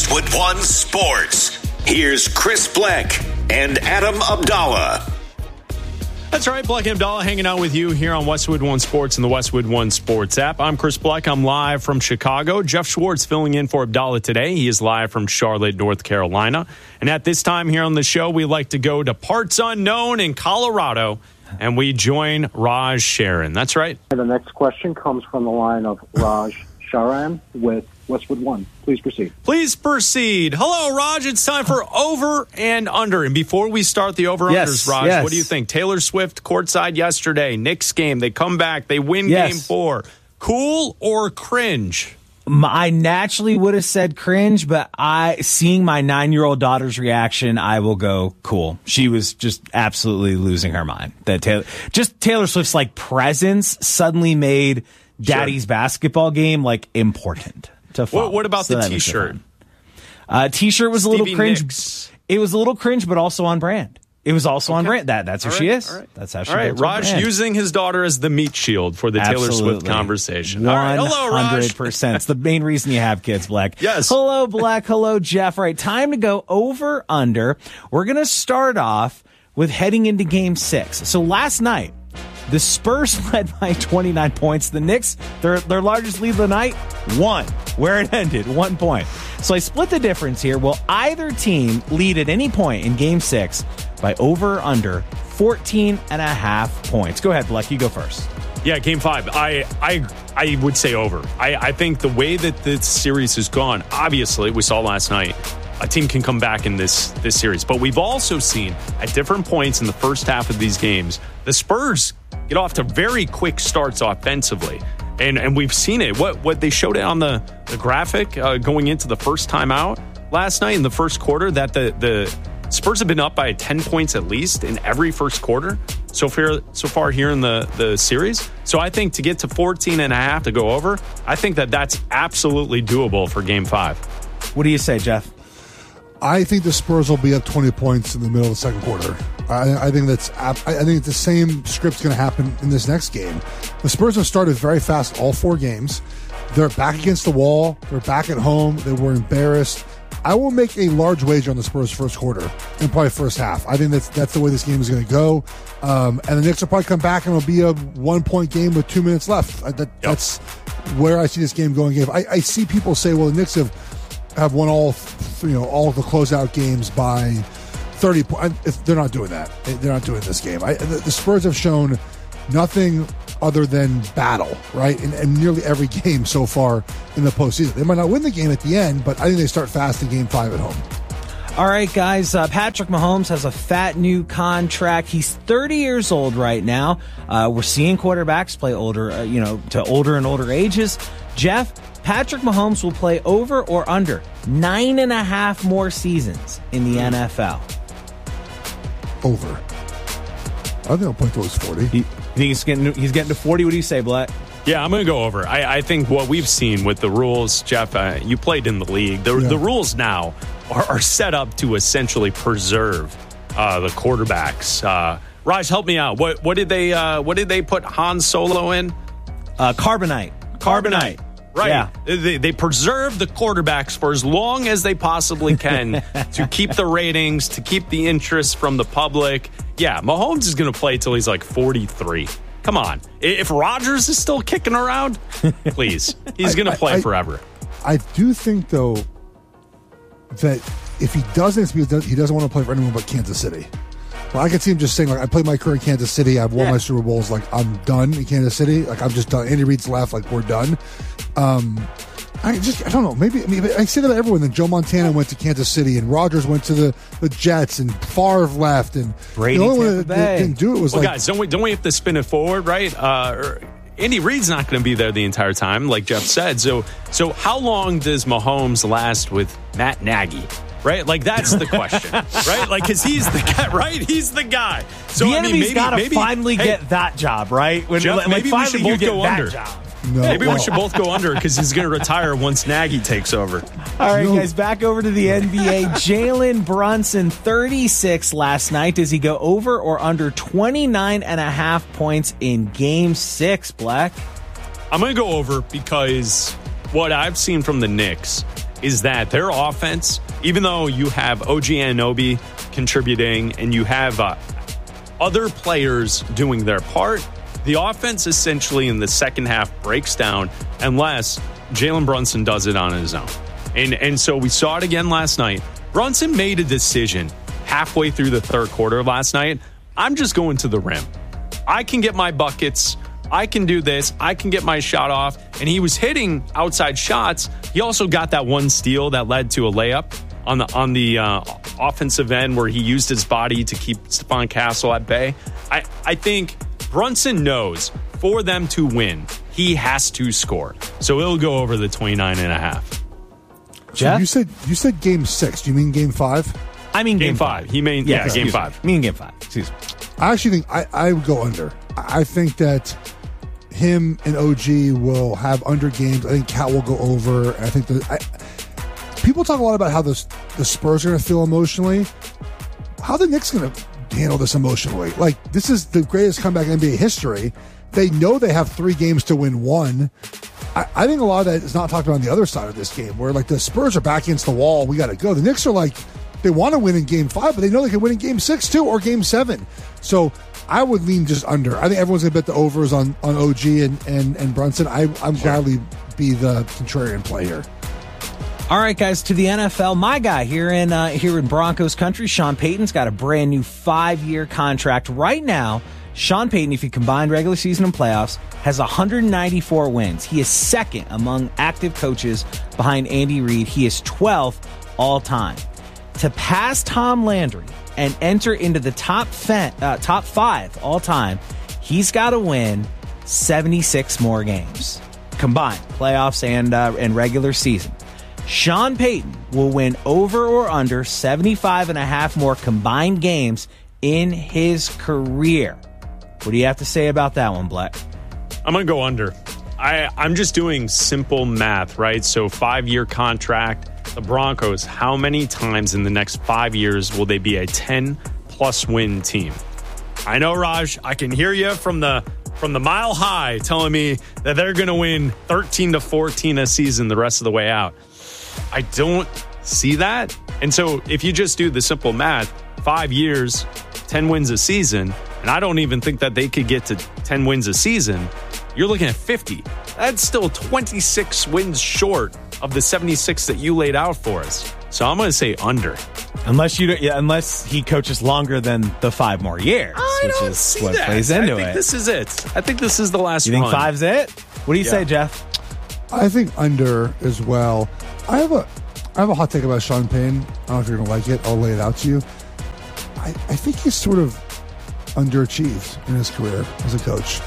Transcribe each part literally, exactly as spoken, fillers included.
Westwood One Sports. Here's Chris Black and Adam Abdallah. That's right, Black and Abdallah hanging out with you here on Westwood One Sports and the Westwood One Sports app. I'm Chris Black. I'm live from Chicago. Jeff Schwartz filling in for Abdallah today. He is live from Charlotte, North Carolina. And at this time here on the show, we like to go to parts unknown in Colorado, and we join Raj Sharon. That's right. The next question comes from the line of Raj Sharan with Westwood One. Please proceed. Please proceed. Hello, Raj. It's time for over and under. And before we start the over-unders, yes, Raj, yes. what do you think? Taylor Swift courtside yesterday. Knicks game. They come back. They win yes. game four. Cool or cringe? I naturally would have said cringe, but I, seeing my nine-year-old daughter's reaction, I will go cool. She was just absolutely losing her mind. That Taylor, just Taylor Swift's like presence suddenly made Daddy's sure. basketball game like important to follow. What, what about so the T-shirt? Uh, T-shirt was Stevie a little cringe. Nicks. It was a little cringe, but also on brand. It was also okay. on brand. That that's who all she right, is. Right. That's how she. All right, Raj brand. using his daughter as the meat shield for the Absolutely. Taylor Swift conversation. One all right, hello, Raj. hundred percent. It's the main reason you have kids, Black. Yes. Hello, Black. Hello, Jeff. All right, time to go over under. We're gonna start off with heading into Game Six. So last night, the Spurs led by twenty-nine points. The Knicks, their their largest lead of the night, one. Where it ended, one point. So I split the difference here. Will either team lead at any point in Game Six by over or under fourteen and a half points? Go ahead, Black. You go first. Yeah, game five. I I I would say over. I, I think the way that this series has gone, obviously, we saw last night, a team can come back in this this series. But we've also seen at different points in the first half of these games, the Spurs get off to very quick starts offensively. And and we've seen it. What what they showed it on the, the graphic uh, going into the first time out last night in the first quarter, that the, the Spurs have been up by ten points at least in every first quarter so far, so far here in the, the series. So I think to get to fourteen and a half to go over, I think that that's absolutely doable for game five. What do you say, Jeff? I think the Spurs will be up twenty points in the middle of the second quarter. I, I think that's. I think the same script's going to happen in this next game. The Spurs have started very fast all four games. They're back against the wall. They're back at home. They were embarrassed. I will make a large wager on the Spurs first quarter and probably first half. I think that's that's the way this game is going to go. Um, and the Knicks will probably come back and it'll be a one point game with two minutes left. I, that, yep. That's where I see this game going. Game. I, I see people say, well, the Knicks have have won all you know all the closeout games by thirty points. They're not doing that. They're not doing this game. I, the, the Spurs have shown nothing other than battle, right? In, in nearly every game so far in the postseason. They might not win the game at the end, but I think they start fast in game five at home. All right, guys. Uh, Patrick Mahomes has a fat new contract. He's thirty years old right now. Uh, we're seeing quarterbacks play older, uh, you know, to older and older ages. Jeff, Patrick Mahomes will play over or under nine and a half more seasons in the N F L. Over. I think I'll play towards forty. You think he's getting he's getting to forty? What do you say, Blatt? Yeah, I'm going to go over. I, I think what we've seen with the rules, Jeff, uh, you played in the league. The, yeah. the rules now are, are set up to essentially preserve uh, the quarterbacks. Uh, Raj, help me out. What what did they uh, what did they put Han Solo in? Uh, carbonite. Carbonite. Right. Yeah. They, they preserve the quarterbacks for as long as they possibly can to keep the ratings, to keep the interest from the public. Yeah, Mahomes is going to play till he's like forty-three. Come on. If Rodgers is still kicking around, please. He's going to play I, I, forever. I do think, though, that if he doesn't, it's because he doesn't want to play for anyone but Kansas City. Well, I could see him just saying, like, I played my career in Kansas City. I've won yeah. my Super Bowls. Like, I'm done in Kansas City. Like, I'm just done. Andy Reid's left. Like, we're done. Um, I just, I don't know. Maybe, I mean, I say that about everyone. Then Joe Montana went to Kansas City, and Rodgers went to the, the Jets, and Favre left, and Brady the only one Tampa that Bay. didn't do it was well, like, guys, don't we, don't we have to spin it forward, right? Uh, Andy Reid's not going to be there the entire time, like Jeff said. So, so how long does Mahomes last with Matt Nagy? Right? Like, that's the question, right? Like, because he's the guy, right? He's the guy. So, the I mean, enemy's maybe, got to maybe, finally hey, get that job, right? When, Jeff, like, maybe we should finally both you go get that under. Job. no, Maybe well, we should both go under because he's going to retire once Nagy takes over. All right, No. guys, back over to the N B A. Jalen Brunson, thirty-six last night. Does he go over or under twenty-nine and a half points in game six, Black? I'm going to go over because what I've seen from the Knicks is that their offense, even though you have O G Anunoby contributing and you have uh, other players doing their part, the offense essentially in the second half breaks down unless Jalen Brunson does it on his own. And, and so we saw it again last night. Brunson made a decision halfway through the third quarter last night. I'm just going to the rim. I can get my buckets. I can do this. I can get my shot off. And he was hitting outside shots. He also got that one steal that led to a layup on the on the uh, offensive end where he used his body to keep Stephon Castle at bay. I, I think Brunson knows for them to win, he has to score. So it'll go over the twenty-nine and a half. Jeff? So you said you said game six. Do you mean game five? I mean game, game five. five. He mean yeah, yeah game me. five. Me and game five. Excuse me. I actually think I, I would go under. I think that him and O G will have under games. I think Cat will go over. I think that I, people talk a lot about how the the Spurs are going to feel emotionally. How the Knicks going to handle this emotionally? Like, this is the greatest comeback in N B A history. They know they have three games to win one. I, I think a lot of that is not talked about on the other side of this game, where like the Spurs are back against the wall. We got to go. The Knicks are like, they want to win in game five, but they know they can win in game six too, or game seven. So I would lean just under. I think everyone's going to bet the overs on, on O G and, and, and Brunson. I, I'm gladly be the contrarian play here. All right, guys, to the N F L. My guy here in uh, here in Broncos country, Sean Payton's got a brand new five-year contract right now. Sean Payton, if you combine regular season and playoffs, has one hundred ninety-four wins. He is second among active coaches behind Andy Reid. He is twelfth all time. To pass Tom Landry and enter into the top fe- uh, top five all time, he's got to win seventy-six more games combined, playoffs and uh, and regular season. Sean Payton will win over or under seventy-five and a half more combined games in his career. What do you have to say about that one, Black? I'm going to go under. I, I'm just doing simple math, right? So five-year contract, the Broncos, how many times in the next five years will they be a ten-plus win team? I know, Raj, I can hear you from the from the mile high telling me that they're going to win thirteen to fourteen a season the rest of the way out. I don't see that. And so if you just do the simple math, five years, ten wins a season, and I don't even think that they could get to ten wins a season, you're looking at fifty. That's still twenty-six wins short of the seventy-six that you laid out for us. So I'm going to say under. Unless you, don't, yeah, unless he coaches longer than the five more years, I which don't is see what that. plays into I think it. this is it. I think this is the last You think run. five's it? What do you Yeah. say, Jeff? I think under as well. I have a I have a hot take about Sean Payton. I don't know if you're going to like it. I'll lay it out to you. I, I think he's sort of underachieved in his career as a coach.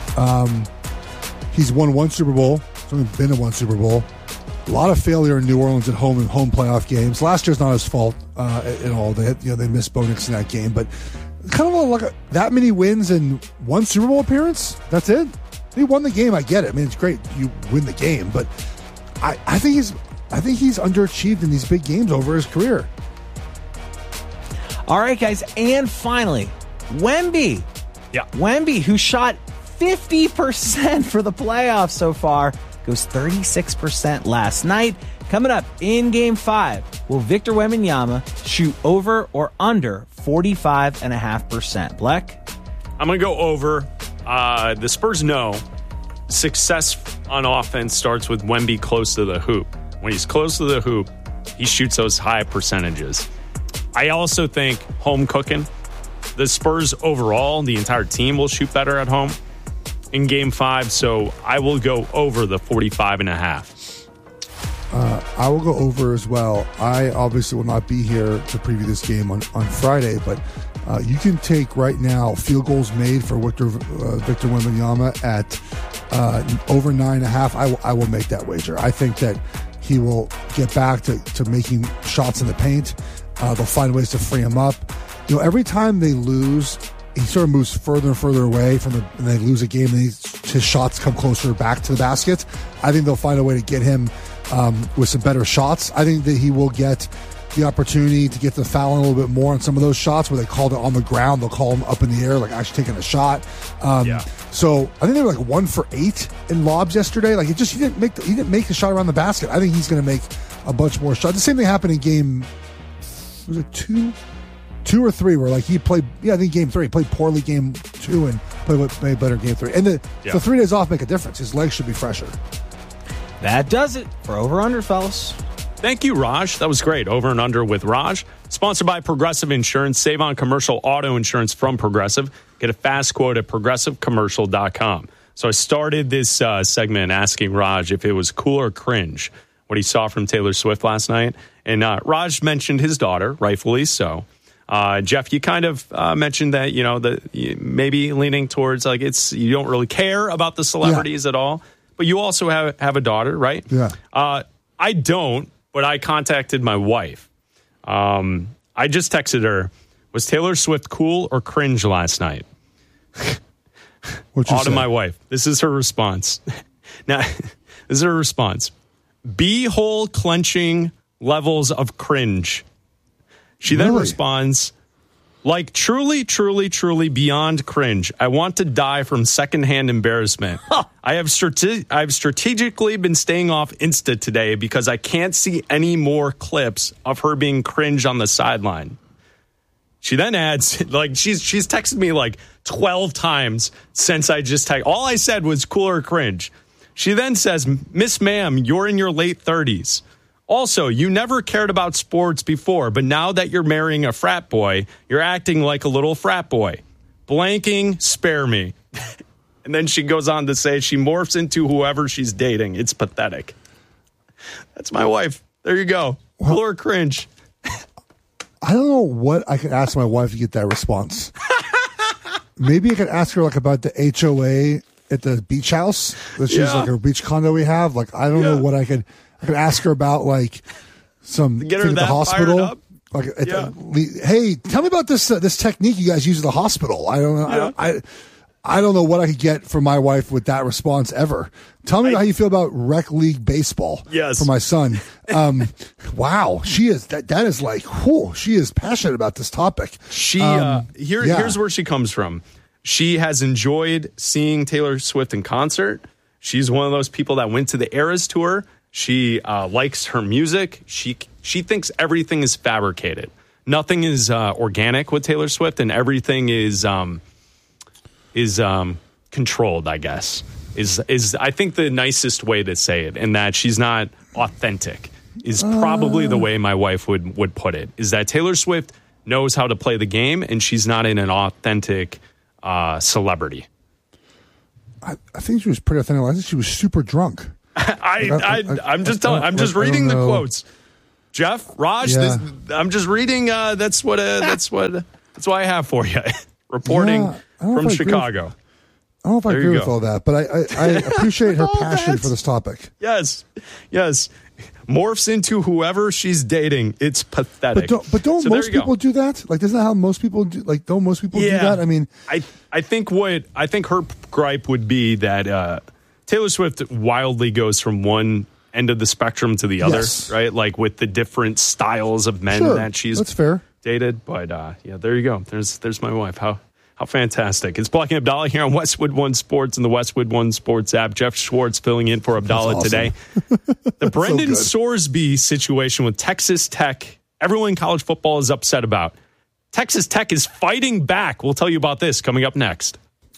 Um, he's won one Super Bowl. He's only been in one Super Bowl. A lot of failure in New Orleans at home in home playoff games. Last year's not his fault uh, at all. They had, you know they missed Bo Nix in that game, but kind of like a, that many wins in one Super Bowl appearance. That's it. He won the game. I get it. I mean, it's great you win the game, but I, I think he's I think he's underachieved in these big games over his career. All right, guys, and finally, Wemby. Yeah. Wemby, who shot fifty percent for the playoffs so far, goes thirty-six percent last night. Coming up in Game five, will Victor Wembanyama shoot over or under forty-five point five percent? Black? I'm going to go over. Uh, the Spurs know success on offense starts with Wemby close to the hoop. When he's close to the hoop, he shoots those high percentages. I also think home cooking. The Spurs overall, the entire team will shoot better at home in Game five, so I will go over the forty-five and a half. Uh, I will go over as well. I obviously will not be here to preview this game on, on Friday, but uh, you can take right now field goals made for Victor, uh, Victor Wembanyama at uh, over nine and a half. I, w- I will make that wager. I think that he will get back to, to making shots in the paint. Uh, they'll find ways to free him up. You know, every time they lose, he sort of moves further and further away from the, and they lose a game, and he, his shots come closer back to the basket. I think they'll find a way to get him um, with some better shots. I think that he will get the opportunity to get the foul in a little bit more on some of those shots where they called it on the ground. They'll call him up in the air, like actually taking a shot. Um, Yeah. So I think they were like one for eight in lobs yesterday. Like it just he didn't make the, he didn't make the shot around the basket. I think he's going to make a bunch more shots. The same thing happened in game, was it two? Two or three where like he played, yeah, I think game three, he played poorly game two and played, played better game three. And the, yeah. the three days off make a difference. His legs should be fresher. That does it for Over Under, fellas. Thank you, Raj. That was great. Over and Under with Raj. Sponsored by Progressive Insurance. Save on commercial auto insurance from Progressive. Get a fast quote at progressive commercial dot com. So I started this uh, segment asking Raj if it was cool or cringe what he saw from Taylor Swift last night. And uh, Raj mentioned his daughter, rightfully so. Uh, Jeff, you kind of uh, mentioned that, you know, that maybe leaning towards like it's you don't really care about the celebrities yeah. at all. But you also have, have a daughter, right? Yeah. Uh, I don't, but I contacted my wife. Um, I just texted her, was Taylor Swift cool or cringe last night? What'd you Auto say? my wife. This is her response. Now, this is her response. Beehole clenching levels of cringe. She then Really? responds, like truly, truly, truly beyond cringe. I want to die from secondhand embarrassment. I have strate- I've strategically been staying off Insta today because I can't see any more clips of her being cringe on the sideline. She then adds, like she's she's texted me like twelve times since I just texted. All I said was cool or cringe. She then says, Miss Ma'am, you're in your late thirties. Also, you never cared about sports before, but now that you're marrying a frat boy, you're acting like a little frat boy. Blanking, spare me. And then she goes on to say she morphs into whoever she's dating. It's pathetic. That's my wife. There you go. Well, cool or cringe. I don't know what I could ask my wife to get that response. Maybe I could ask her like about the H O A at the beach house. That she's Yeah. like a beach condo we have. Like I don't Yeah. know what I could. I could ask her about like some Get her thing at the that hospital. fired up? Like, at Yeah. the, hey, tell me about this uh, this technique you guys use at the hospital. I don't know. Yeah. I, I I don't know what I could get from my wife with that response ever. Tell me I, how you feel about rec league baseball. Yes. For my son. Um, wow, she is that. That is like, whew, she is passionate about this topic. She Um, uh, here yeah. here's where she comes from. She has enjoyed seeing Taylor Swift in concert. She's one of those people that went to the Eras tour. She uh, likes her music. She she thinks everything is fabricated. Nothing is uh, organic with Taylor Swift, and everything is um, is um, controlled. I guess is is I think the nicest way to say it, and that she's not authentic is probably the way my wife would would put it. Is that Taylor Swift knows how to play the game, and she's not in an authentic uh, celebrity. I, I think she was pretty authentic. I think she was super drunk. I, Like, I- I, I- I'm just I- telling. I'm just I don't reading the know. quotes. Jeff, Raj, Yeah. this, I'm just reading. Uh, that's what. Uh, that's what. That's what I have for you. Reporting Yeah, I don't know from if I agree with- Chicago. I don't know if I There you agree with go. all that, but I, I, I appreciate her All passion that. for this topic. Yes, yes. Morphs into whoever she's dating. It's pathetic. But don't, but don't So there most you go. people do that? Like, isn't that how most people do? Like, don't most people do Yeah. that? I mean, I I think what I think her gripe would be that uh, Taylor Swift wildly goes from one end of the spectrum to the other, Yes. right? Like with the different styles of men sure, that she's that's fair. dated. But uh, yeah, there you go. There's there's my wife. How how fantastic! It's Black and Abdallah here on Westwood One Sports and the Westwood One Sports app. Jeff Schwartz filling in for Abdallah awesome. today. The Brendan good. Sorsby situation with Texas Tech. Everyone in college football is upset about. Texas Tech is fighting back. We'll tell you about this coming up next.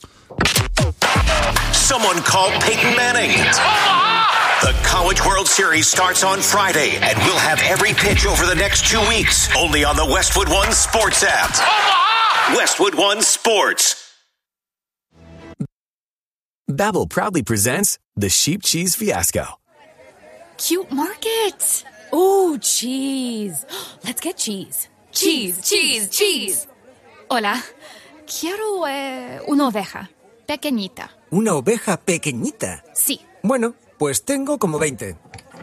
Someone called Peyton Manning. The College World Series starts on Friday, and we'll have every pitch over the next two weeks, only on the Westwood One Sports app. Westwood One Sports. Babbel proudly presents the Sheep Cheese Fiasco. Cute market. Ooh, cheese. Let's get cheese. Cheese, cheese, cheese. Hola. Quiero eh, una oveja. Pequeñita. ¿Una oveja pequeñita? Sí. Bueno, pues tengo como veinte.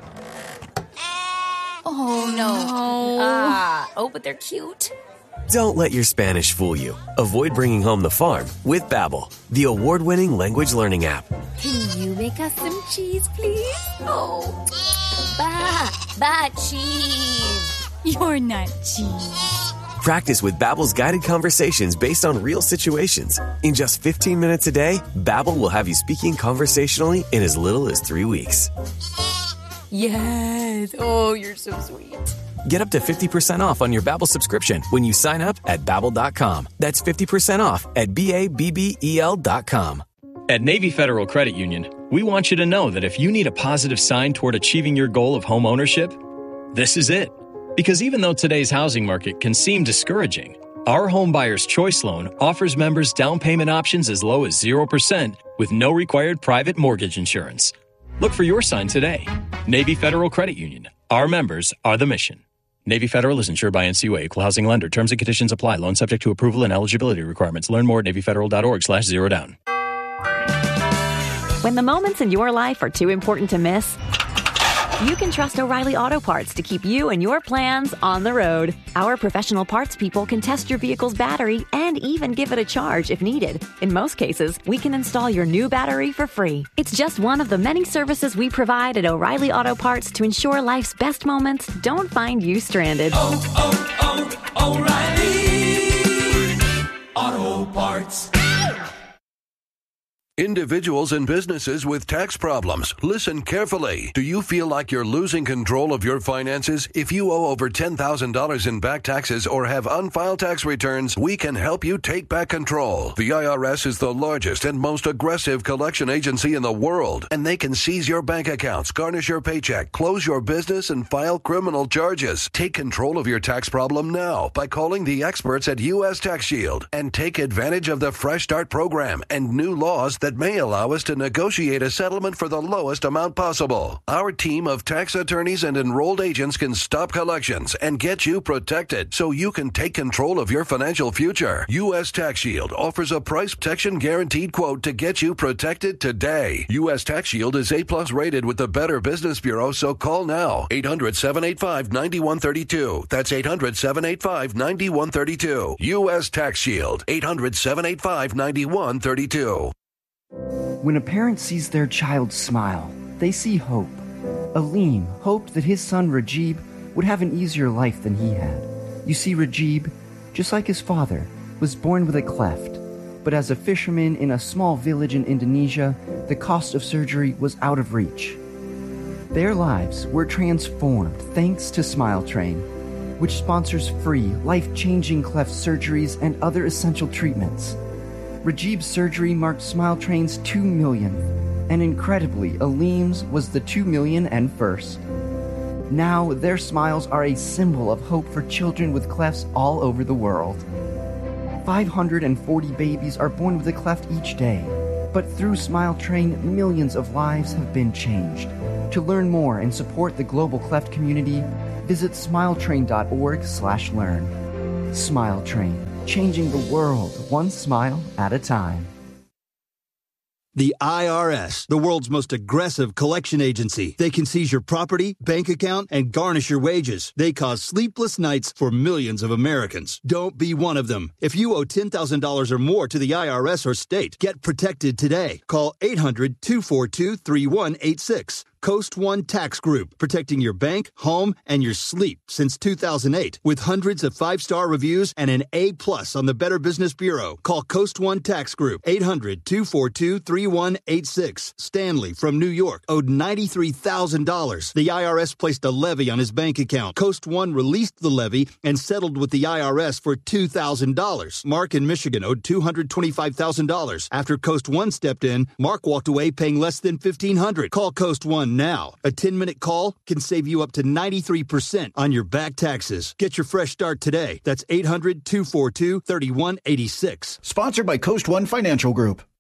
Oh, no. Ah. Oh, but they're cute. Don't let your Spanish fool you. Avoid bringing home the farm with Babbel, the award-winning language learning app. Can you make us some cheese, please? Oh. Ba, ba, cheese. You're not cheese. Practice with Babbel's guided conversations based on real situations. In just fifteen minutes a day, Babbel will have you speaking conversationally in as little as three weeks. Yes. Oh, you're so sweet. Get up to fifty percent off on your Babbel subscription when you sign up at Babbel dot com. That's fifty percent off at B A B B E L dot com. At Navy Federal Credit Union, we want you to know that if you need a positive sign toward achieving your goal of home ownership, this is it. Because even though today's housing market can seem discouraging, our Home Buyer's Choice Loan offers members down payment options as low as zero percent with no required private mortgage insurance. Look for your sign today. Navy Federal Credit Union. Our members are the mission. Navy Federal is insured by N C U A, equal housing lender. Terms and conditions apply. Loan subject to approval and eligibility requirements. Learn more at navy federal dot org slash zero down. When the moments in your life are too important to miss, you can trust O'Reilly Auto Parts to keep you and your plans on the road. Our professional parts people can test your vehicle's battery and even give it a charge if needed. In most cases, we can install your new battery for free. It's just one of the many services we provide at O'Reilly Auto Parts to ensure life's best moments don't find you stranded. Oh, oh, oh, O'Reilly Auto Parts. Individuals and businesses with tax problems, listen carefully. Do you feel like you're losing control of your finances? If you owe over ten thousand dollars in back taxes or have unfiled tax returns, we can help you take back control. The I R S is the largest and most aggressive collection agency in the world, and they can seize your bank accounts, garnish your paycheck, close your business, and file criminal charges. Take control of your tax problem now by calling the experts at U S Tax Shield and take advantage of the Fresh Start program and new laws that may allow us to negotiate a settlement for the lowest amount possible. Our team of tax attorneys and enrolled agents can stop collections and get you protected so you can take control of your financial future. U S Tax Shield offers a price protection guaranteed quote to get you protected today. U S Tax Shield is A plus rated with the Better Business Bureau, so call now. eight hundred, seven eight five, nine one three two. That's eight hundred, seven eight five, nine one three two. U S Tax Shield. eight hundred, seven eight five, nine one three two. When a parent sees their child smile, they see hope. Aleem hoped that his son Rajib would have an easier life than he had. You see, Rajib, just like his father, was born with a cleft. But as a fisherman in a small village in Indonesia, the cost of surgery was out of reach. Their lives were transformed thanks to Smile Train, which sponsors free, life-changing cleft surgeries and other essential treatments. Rajib's surgery marked Smile Train's two millionth, and incredibly, Aleem's was the two million and first. Now, their smiles are a symbol of hope for children with clefts all over the world. five hundred forty babies are born with a cleft each day, but through Smile Train, millions of lives have been changed. To learn more and support the global cleft community, visit smiletrain.org slash learn. Smile Train. Changing the world, one smile at a time. The I R S, the world's most aggressive collection agency. They can seize your property, bank account, and garnish your wages. They cause sleepless nights for millions of Americans. Don't be one of them. If you owe ten thousand dollars or more to the I R S or state, get protected today. Call eight hundred, two four two, three one eight six. Coast One Tax Group, protecting your bank, home, and your sleep since two thousand eight. With hundreds of five-star reviews and an A plus on the Better Business Bureau. Call Coast One Tax Group, eight hundred, two four two, three one eight six. Stanley from New York owed ninety-three thousand dollars. The I R S placed a levy on his bank account. Coast One released the levy and settled with the I R S for two thousand dollars. Mark in Michigan owed two hundred twenty-five thousand dollars. After Coast One stepped in, Mark walked away paying less than fifteen hundred dollars. Call Coast One now. A ten-minute call can save you up to ninety-three percent on your back taxes. Get your fresh start today. That's eight hundred, two four two, three one eight six. Sponsored by Coast One Financial Group.